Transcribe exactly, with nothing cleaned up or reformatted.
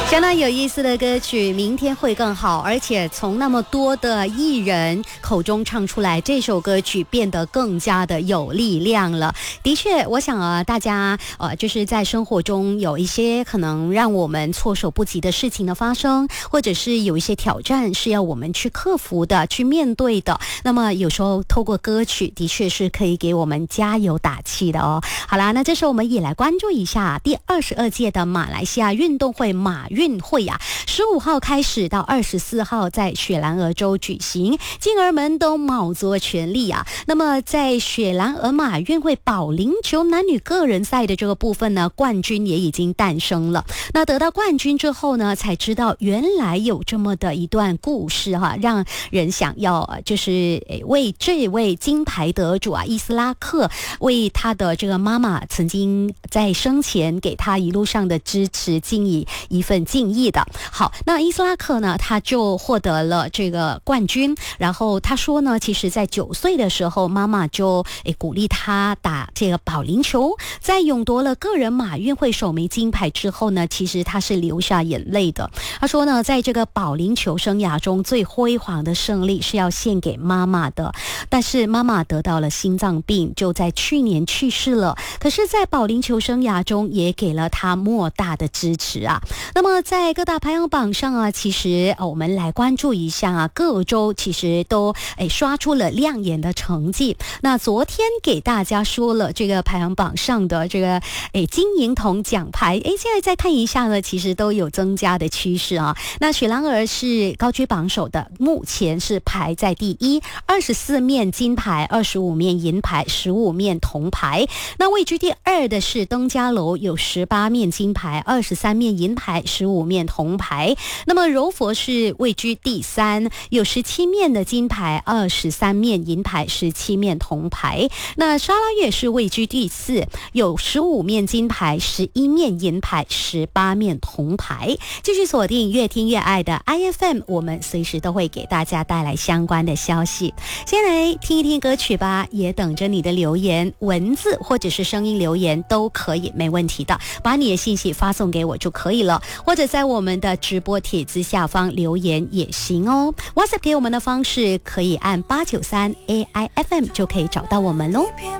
相当有意思的歌曲，明天会更好，而且从那么多的艺人口中唱出来，这首歌曲变得更加的有力量了。的确，我想啊，大家呃，就是在生活中有一些可能让我们措手不及的事情的发生，或者是有一些挑战是要我们去克服的、去面对的。那么有时候透过歌曲，的确是可以给我们加油打气的哦。好啦，那这时候我们也来关注一下第二十二届的马来西亚运动会马运会啊，十五号开始到二十四号在雪兰莪州举行，健儿们都卯足全力啊。那么在雪兰莪马运会保龄球男女个人赛的这个部分呢，冠军也已经诞生了。那得到冠军之后呢，才知道原来有这么的一段故事哈、啊，让人想要就是为这位金牌得主啊伊斯拉克，为他的这个妈妈曾经在生前给他一路上的支持敬以一份敬意的。好，那伊斯拉克呢，他就获得了这个冠军。然后他说呢，其实在九岁的时候，妈妈就诶鼓励他打这个保龄球。在勇夺了个人马运会首枚金牌之后呢，其实他是流下眼泪的。他说呢，在这个保龄球生涯中最辉煌的胜利是要献给妈妈的，但是妈妈得到了心脏病，就在去年去世了。可是在保龄球生涯中也给了他莫大的支持啊。那么在各大排行榜上啊，其实、呃、我们来关注一下啊，各州其实都诶刷出了亮眼的成绩。那昨天给大家说了这个排行榜上的这个诶金银铜奖牌，诶现在再看一下呢，其实都有增加的趋势啊。那雪兰莪是高居榜首的，目前是排在第一，二十四面金牌，二十五面银牌，十五面铜牌。那位居第二的是登嘉楼，有十八面金牌，二十三面银牌，十五面铜牌。那么柔佛是位居第三，有十七面的金牌，二十三面银牌，十七面铜牌。那沙拉越是位居第四，有十五面金牌，十一面银牌，十八面铜牌。继续锁定越听越爱的 I F M， 我们随时都会给大家带来相关的消息。先来听一听歌曲吧，也等着你的留言，文字或者是声音留言都可以，没问题的，把你的信息发送给我就可以了，或者在我们的直播帖子下方留言也行哦。 WhatsApp 给我们的方式可以按八九三 A I F M 就可以找到我们咯。